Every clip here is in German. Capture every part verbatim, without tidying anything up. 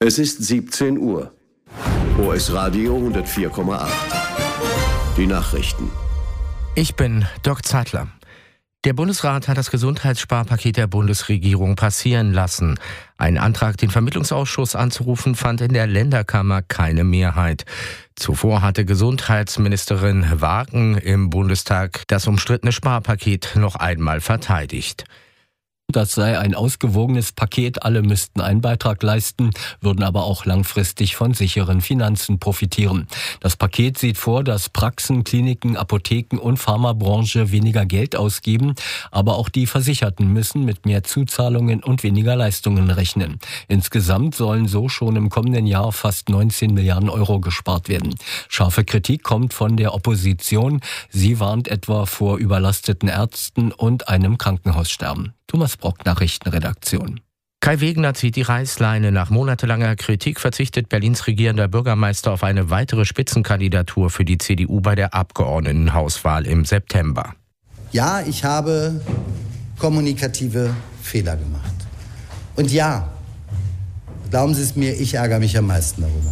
Es ist siebzehn Uhr. O S Radio hundertvier Komma acht. Die Nachrichten. Ich bin Dirk Zeitler. Der Bundesrat hat das Gesundheitssparpaket der Bundesregierung passieren lassen. Ein Antrag, den Vermittlungsausschuss anzurufen, fand in der Länderkammer keine Mehrheit. Zuvor hatte Gesundheitsministerin Wagen im Bundestag das umstrittene Sparpaket noch einmal verteidigt. Das sei ein ausgewogenes Paket, alle müssten einen Beitrag leisten, würden aber auch langfristig von sicheren Finanzen profitieren. Das Paket sieht vor, dass Praxen, Kliniken, Apotheken und Pharmabranche weniger Geld ausgeben, aber auch die Versicherten müssen mit mehr Zuzahlungen und weniger Leistungen rechnen. Insgesamt sollen so schon im kommenden Jahr fast neunzehn Milliarden Euro gespart werden. Scharfe Kritik kommt von der Opposition. Sie warnt etwa vor überlasteten Ärzten und einem Krankenhaussterben. Thomas Brock, Nachrichtenredaktion. Kai Wegner zieht die Reißleine. Nach monatelanger Kritik verzichtet Berlins regierender Bürgermeister auf eine weitere Spitzenkandidatur für die C D U bei der Abgeordnetenhauswahl im September. Ja, ich habe kommunikative Fehler gemacht. Und ja, glauben Sie es mir, ich ärgere mich am meisten darüber.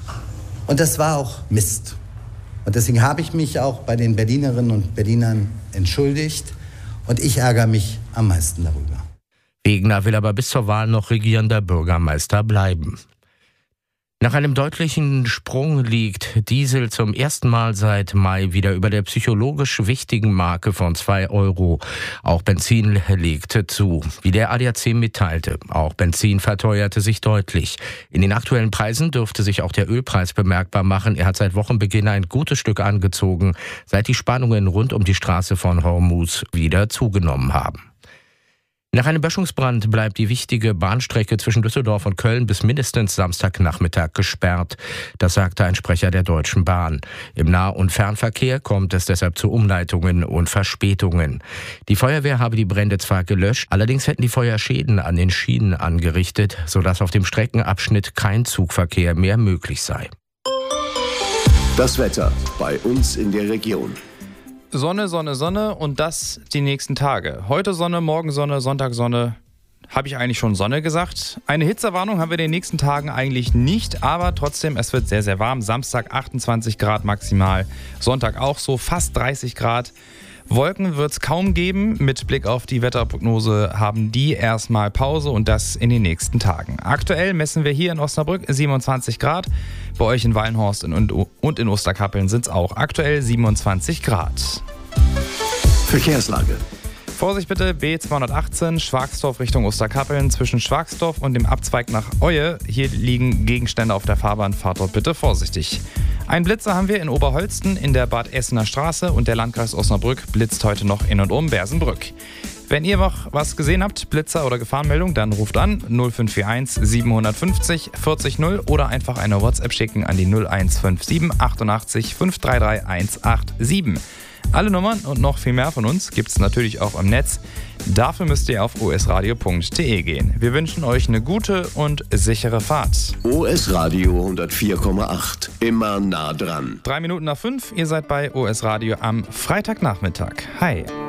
Und das war auch Mist. Und deswegen habe ich mich auch bei den Berlinerinnen und Berlinern entschuldigt. Und ich ärgere mich am meisten darüber. Wegner will aber bis zur Wahl noch regierender Bürgermeister bleiben. Nach einem deutlichen Sprung liegt Diesel zum ersten Mal seit Mai wieder über der psychologisch wichtigen Marke von zwei Euro. Auch Benzin legte zu, wie der A D A C mitteilte. Auch Benzin verteuerte sich deutlich. In den aktuellen Preisen dürfte sich auch der Ölpreis bemerkbar machen. Er hat seit Wochenbeginn ein gutes Stück angezogen, seit die Spannungen rund um die Straße von Hormuz wieder zugenommen haben. Nach einem Böschungsbrand bleibt die wichtige Bahnstrecke zwischen Düsseldorf und Köln bis mindestens Samstagnachmittag gesperrt. Das sagte ein Sprecher der Deutschen Bahn. Im Nah- und Fernverkehr kommt es deshalb zu Umleitungen und Verspätungen. Die Feuerwehr habe die Brände zwar gelöscht, allerdings hätten die Feuer Schäden an den Schienen angerichtet, sodass auf dem Streckenabschnitt kein Zugverkehr mehr möglich sei. Das Wetter bei uns in der Region. Sonne, Sonne, Sonne und das die nächsten Tage. Heute Sonne, morgen Sonne, Sonntag Sonne. Habe ich eigentlich schon Sonne gesagt? Eine Hitzewarnung haben wir in den nächsten Tagen eigentlich nicht, aber trotzdem, es wird sehr, sehr warm. Samstag achtundzwanzig Grad maximal, Sonntag auch so, fast dreißig Grad. Wolken wird es kaum geben. Mit Blick auf die Wetterprognose haben die erstmal Pause und das in den nächsten Tagen. Aktuell messen wir hier in Osnabrück siebenundzwanzig Grad. Bei euch in Wallenhorst und in Osterkappeln sind es auch aktuell siebenundzwanzig Grad. Verkehrslage. Vorsicht bitte, B zweihundertachtzehn, Schwagsdorf Richtung Osterkappeln, zwischen Schwagsdorf und dem Abzweig nach Oie. Hier liegen Gegenstände auf der Fahrbahn, fahrt dort bitte vorsichtig. Ein Blitzer haben wir in Oberholsten in der Bad Essener Straße und der Landkreis Osnabrück blitzt heute noch in und um Bersenbrück. Wenn ihr noch was gesehen habt, Blitzer oder Gefahrenmeldung, dann ruft an null fünf vier eins siebenhundertfünfzig vierzig null oder einfach eine WhatsApp schicken an die null eins fünf sieben achtundachtzig fünf drei drei eins acht sieben. Alle Nummern und noch viel mehr von uns gibt es natürlich auch im Netz. Dafür müsst ihr auf o s radio punkt d e gehen. Wir wünschen euch eine gute und sichere Fahrt. O S Radio hundertvier Komma acht. Immer nah dran. Drei Minuten nach fünf, ihr seid bei O S Radio am Freitagnachmittag. Hi.